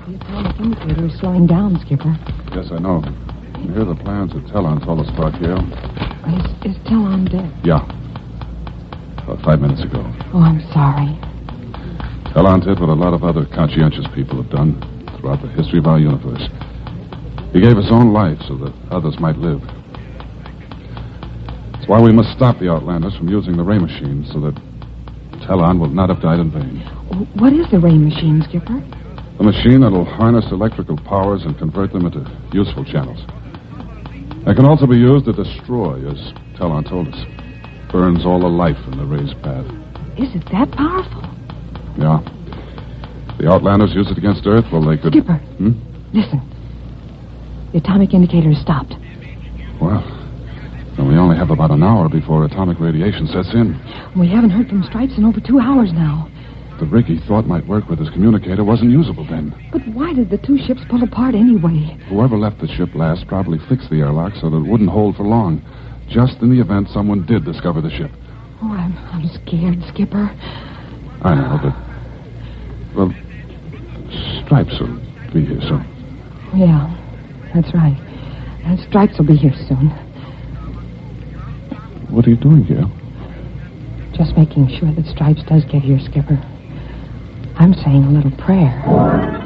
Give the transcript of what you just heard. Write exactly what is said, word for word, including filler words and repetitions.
The atomic indicator is slowing down, Skipper. Yes, I know. Here are the plans that Telon told us about, Gail. Is, is Telon dead? Yeah. About five minutes ago. Oh, I'm sorry. Telon did what a lot of other conscientious people have done throughout the history of our universe. He gave his own life so that others might live. That's why we must stop the Outlanders from using the ray machine so that Telon will not have died in vain. What is the ray machine, Skipper? A machine that will harness electrical powers and convert them into useful channels. It can also be used to destroy, as Telon told us. Burns all the life in the ray's path. Is it that powerful? Yeah. The Outlanders use it against Earth, well, they could... Skipper, Hmm? listen. The atomic indicator is stopped. Well, then we only have about an hour before atomic radiation sets in. We haven't heard from Stripes in over two hours now. The rig he thought might work with his communicator wasn't usable then. But why did the two ships pull apart anyway? Whoever left the ship last probably fixed the airlock so that it wouldn't hold for long, just in the event someone did discover the ship. Oh, I'm, I'm scared, Skipper. I know, but... Well, Stripes will be here soon. Yeah, that's right. And Stripes will be here soon. What are you doing, Gail? Just making sure that Stripes does get here, Skipper. I'm saying a little prayer.